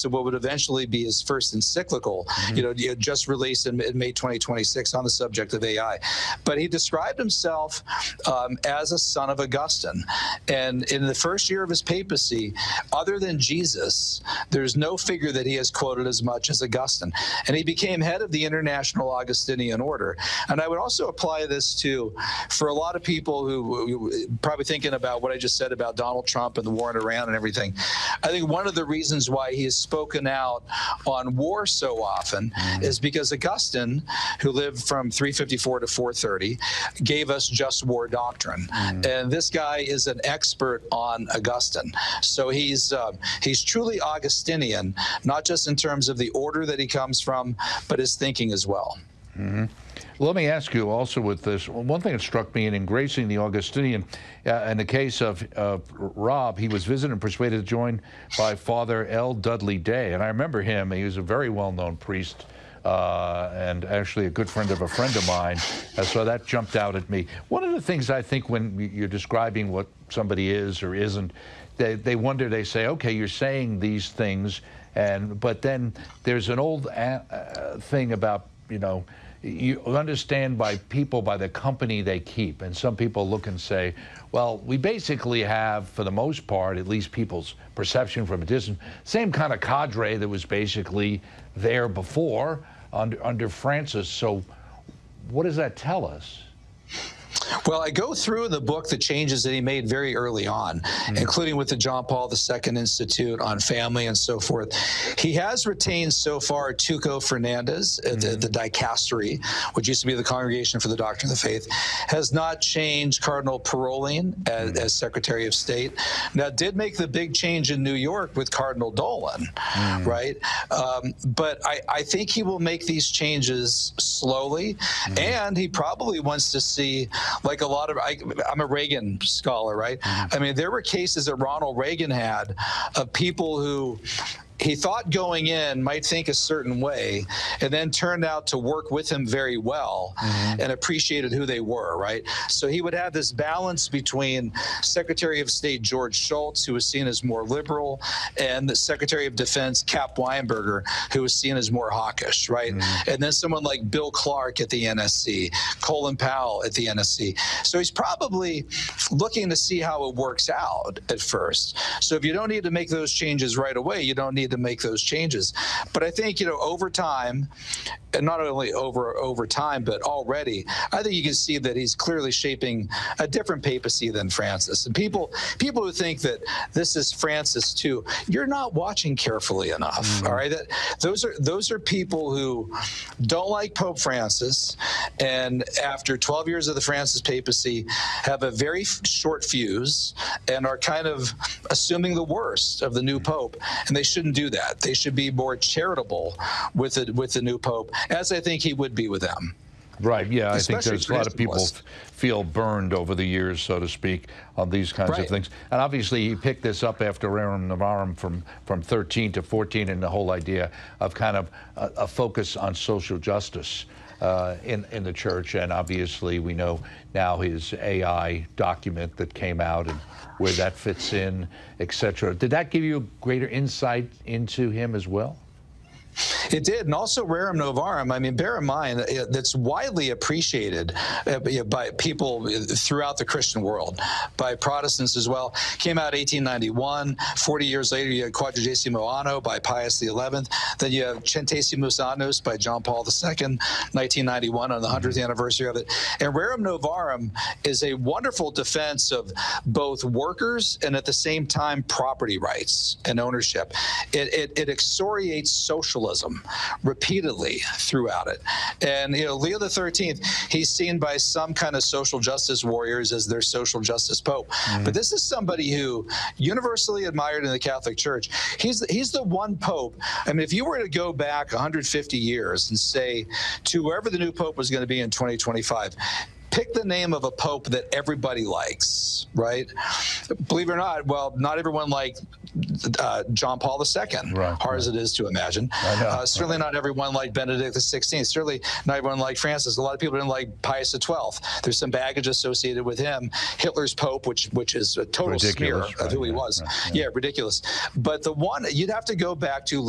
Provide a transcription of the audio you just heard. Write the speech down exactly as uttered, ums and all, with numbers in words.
to what would eventually be his first encyclical, mm-hmm. you know, just released in, in May twenty twenty-six on the subject of A I. But he described himself um, as a son of Augustine. And in the first year of his papacy, other than Jesus, there's no figure that he has quoted as much as Augustine. And he became head of the International Augustinian Order. And I would also apply this to, for a lot of people who, who probably thinking about what I just said about Donald Trump and the war in Iran and everything. I think one of the reasons why he has spoken out on war so often mm. is because Augustine, who lived from three fifty-four to four thirty, gave us just war doctrine. Mm. And this guy is an expert on Augustine. So he's uh, he's truly Augustinian, not just in terms of the order that he comes from, but his thinking as well. Mm-hmm. Let me ask you also with this, one thing that struck me in embracing the Augustinian, uh, in the case of uh, Rob, he was visited and persuaded to join by Father L. Dudley Day. And I remember him, he was a very well-known priest uh, and actually a good friend of a friend of mine. Uh, so that jumped out at me. One of the things I think when you're describing what somebody is or isn't, they, they wonder, they say, okay, you're saying these things, and but then there's an old uh, thing about, you know, you understand by people by the company they keep. And some people look and say, well, we basically have, for the most part, at least people's perception from a distance, same kind of cadre that was basically there before under, under Francis. So what does that tell us? Well, I go through in the book the changes that he made very early on, mm. including with the John Paul the Second Institute on family and so forth. He has retained so far Tuco Fernandez at mm. the, the dicastery, which used to be the Congregation for the Doctrine of the Faith, has not changed Cardinal Parolin as, mm. as Secretary of State. Now, did make the big change in New York with Cardinal Dolan, mm. right? Um, but I, I think he will make these changes slowly, mm. and he probably wants to see, like a lot of, I, I'm a Reagan scholar, right? Mm-hmm. I mean, there were cases that Ronald Reagan had of people who he thought going in might think a certain way, and then turned out to work with him very well mm-hmm. and appreciated who they were, right? So he would have this balance between Secretary of State George Shultz, who was seen as more liberal, and the Secretary of Defense Cap Weinberger, who was seen as more hawkish, right? Mm-hmm. And then someone like Bill Clark at the N S C, Colin Powell at the N S C. So he's probably looking to see how it works out at first. So if you don't need to make those changes right away, you don't need to make those changes. But I think, you know, over time, and not only over over time, but already, I think you can see that he's clearly shaping a different papacy than Francis. And people people who think that this is Francis too, you're not watching carefully enough. Mm-hmm. All right, that those are those are people who don't like Pope Francis, and after twelve years of the Francis papacy, have a very short fuse and are kind of assuming the worst of the new pope, and they shouldn't do that. They should be more charitable with it with the new pope, as I think he would be with them. Right, yeah, Especially I think there's a lot of people feel burned over the years, so to speak, on these kinds right. of things. And obviously he picked this up after Rerum Novarum from, from thirteen to fourteen, and the whole idea of kind of a, a focus on social justice uh, in, in the church. And obviously we know now his A I document that came out and where that fits in, et cetera. Did that give you greater insight into him as well? It did, and also Rerum Novarum. I mean, bear in mind, that's widely appreciated by people throughout the Christian world, by Protestants as well. Came out eighteen ninety-one. forty years later, you had Quadragesimo Anno by Pius the eleventh. Then you have Centesimus Annus by John Paul the Second, nineteen ninety-one, on the hundredth anniversary of it. And Rerum Novarum is a wonderful defense of both workers and at the same time property rights and ownership. It, it, it excoriates socialism repeatedly throughout it. And, you know, Leo the thirteenth, he's seen by some kind of social justice warriors as their social justice pope. Mm-hmm. But this is somebody who universally admired in the Catholic Church. He's, he's the one pope. I mean, if you were to go back one hundred fifty years and say to whoever the new pope was going to be in twenty twenty-five, pick the name of a pope that everybody likes, right? Believe it or not, well, not everyone liked uh, John Paul the Second, right, hard right. as it is to imagine. Uh, certainly right. not everyone liked Benedict the sixteenth. Certainly not everyone liked Francis. A lot of people didn't like Pius the twelfth. There's some baggage associated with him. Hitler's pope, which which is a total ridiculous, smear right, of who he was. Right, yeah. yeah, ridiculous. But the one, you'd have to go back to